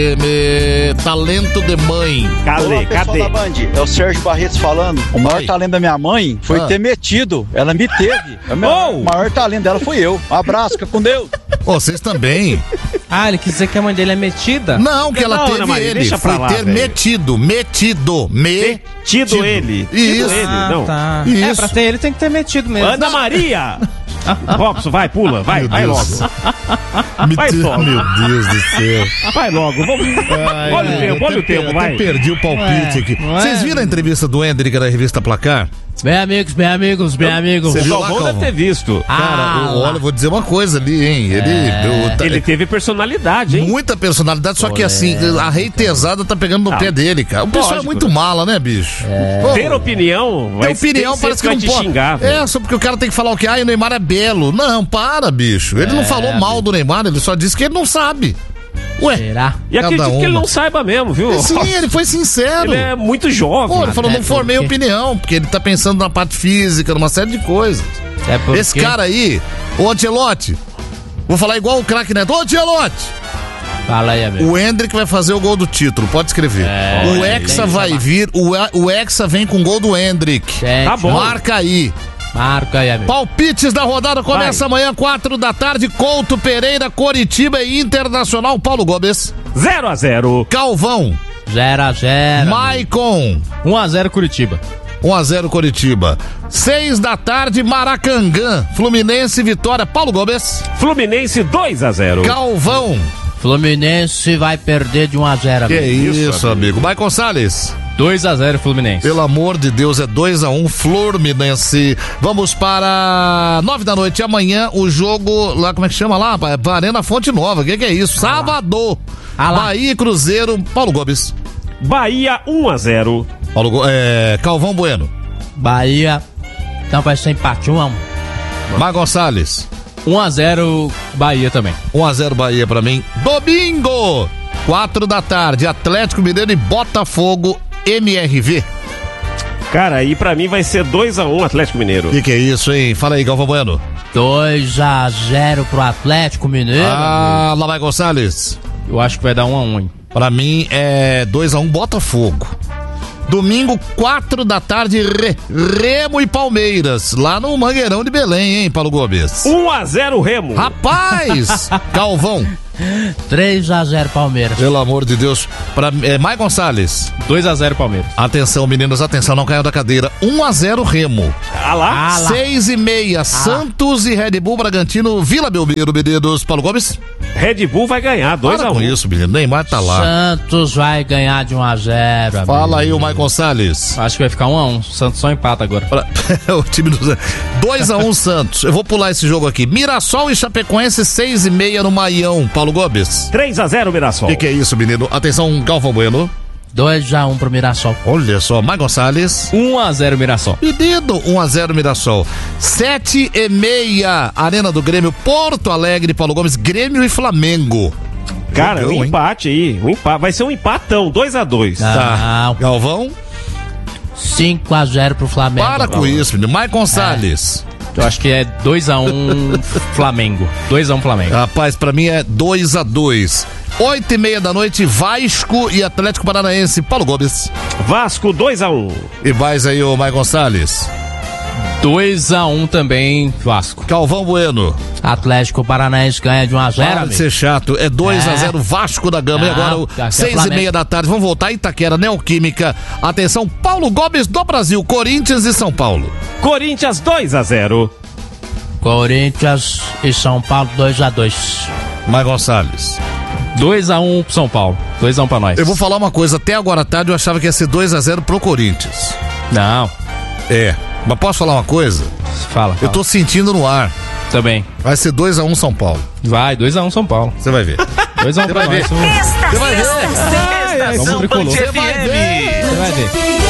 Talento de mãe. Cadê? Da Band, é o Sérgio Barretos falando. O maior talento da minha mãe foi ter metido. Ela me teve. O maior talento dela foi eu. Um abraço, fica com Deus. Vocês também. Ele quis dizer que a mãe dele é metida? Não, que ela teve ele. Foi ter metido. Metido ele. Isso. Não. Tá. Isso. Pra ter ele tem que ter metido mesmo. Ana Maria! Robson, vai, pula, vai logo. Vai logo. Meu Deus do céu. Vai logo, vamos. Olha o tempo, vai. Eu perdi o palpite aqui. Vocês viram a entrevista do Hendrick da revista Placar? Bem amigos. Você viu lá, Calvão deve ter visto. Cara, olha, vou dizer uma coisa ali, hein? Ele teve personalidade, hein? Muita personalidade, só que assim, a reitesada tá pegando no pé dele, cara. O pessoal é muito mala, né, bicho? Ter opinião, parece que não te pode xingar. Só porque o cara tem que falar o que? O Neymar é belo. Não, para, bicho. Ele não falou mal do Neymar, ele só disse que ele não sabe. Ué, será? E acredito que ele não saiba mesmo, viu? Sim, ele foi sincero. Ele é muito jovem. Ele falou, não formei opinião, porque ele tá pensando na parte física, numa série de coisas. Esse cara aí, ô Ancelotti, vou falar igual o craque Neto. Ô Ancelotti! Fala aí, amigo. O Hendrick vai fazer o gol do título, pode escrever. O Hexa vai vir, o Hexa vem com o gol do Hendrick. Tá bom. Marca aí. Marca aí, amigo. Palpites da rodada começa amanhã, 4 da tarde. Couto, Pereira, Coritiba e Internacional. Paulo Gomes. 0-0. Calvão. 0-0. Maicon. 1-0 Curitiba. 1-0 Coritiba. 6 da tarde, Maracanã. Fluminense, Vitória. Paulo Gomes. Fluminense 2-0. Calvão. Fluminense vai perder de 1-0, amigo. Que isso, amigo. Maicon Salles. 2-0 Fluminense. Pelo amor de Deus, é 2-1 Fluminense. Vamos para 9 da noite amanhã, o jogo lá, como é que chama lá? Arena Fonte Nova, o que é isso? Sábado. Bahia e Cruzeiro. Paulo Gomes. Bahia 1-0. Calvão Bueno. Bahia. Então vai ser empate 1-1. Mar Gonçalves. 1-0 Bahia também. 1-0 Bahia pra mim. Domingo, 4 da tarde, Atlético Mineiro e Botafogo MRV. Cara, aí pra mim vai ser 2-1 Atlético Mineiro. O que é isso, hein? Fala aí, Galvão Bueno. 2-0 pro Atlético Mineiro. Lá vai Gonçalves. Eu acho que vai dar 1-1, hein? Pra mim é 2-1 Botafogo. Domingo, 4 da tarde, Remo e Palmeiras, lá no Mangueirão de Belém, hein, Paulo Gomes? 1-0 Remo. Rapaz! Calvão. 3-0 Palmeiras. Pelo amor de Deus. Mai Gonçalves. 2-0 Palmeiras. Atenção, meninos, atenção, não caiu da cadeira. 1-0 Remo. 6h30, Santos e Red Bull Bragantino, Vila Belmiro, meninos. Paulo Gomes. Red Bull vai ganhar 2-1. Para com isso, menino. Neymar tá lá. Santos vai ganhar de 1-0. Fala aí o Mai Gonçalves. Acho que vai ficar 1-1. Santos só empata agora. O time do 2-1 Santos. Eu vou pular esse jogo aqui. Mirassol e Chapecoense, 6h30 no Maião. Paulo Gomes. 3-0 Mirassol. O que é isso, menino? Atenção, Galvão Bueno. 2-1 pro Mirassol. Olha só, Mai Gonçalves. 1-0 Mirassol. Menino, 1-0 Mirassol. 7h30, Arena do Grêmio, Porto Alegre, Paulo Gomes, Grêmio e Flamengo. Cara, um empate aí. Vai ser um empatão, 2-2. Tá. Galvão. 5-0 pro Flamengo. Para com isso, menino. Mai Gonçalves. Eu acho que é 2-1 Flamengo. 2-1 Flamengo. Rapaz, pra mim é 2-2. 8h30 da noite, Vasco e Atlético Paranaense. Paulo Gomes. Vasco 2-1. E mais aí o Mai Gonçalves. 2-1 também, Vasco. Calvão Bueno. Atlético Paranaense ganha de 1-0. Para de ser chato. É 2-0 Vasco da Gama. E agora, 6h30 da tarde, vamos voltar a Itaquera, Neoquímica. Atenção, Paulo Gomes do Brasil, Corinthians e São Paulo. Corinthians 2-0. Corinthians e São Paulo 2-2. Mai Gonçalves. 2-1 pro São Paulo. 2-1 pra nós. Eu vou falar uma coisa, até agora à tarde eu achava que ia ser 2-0 pro Corinthians. Não. Mas posso falar uma coisa? Fala. Eu tô sentindo no ar. Também. Vai ser 2-1 São Paulo. Vai, 2-1 São Paulo. Você vai ver. 2-1 pra nós. Você vai ver. Vamos tricolor. Você vai ver.